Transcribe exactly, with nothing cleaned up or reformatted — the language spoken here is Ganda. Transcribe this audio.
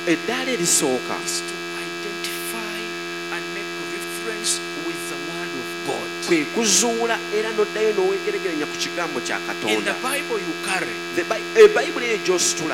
eddaala erisooka is to identify and make reference with the word of God. kwe kuzuula era n'oddayo n'oweegeregeranya ku kigambo kya In Katonda. the Bible you carry, The Bi- ebayibuli eyo gy'ositula